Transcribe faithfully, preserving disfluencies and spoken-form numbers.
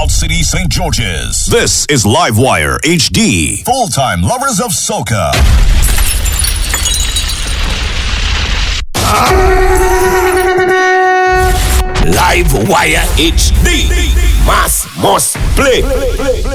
South City, Saint George's. This is Livewire H D. Full-time lovers of soca. Livewire H D. Mass must play. play, play, play.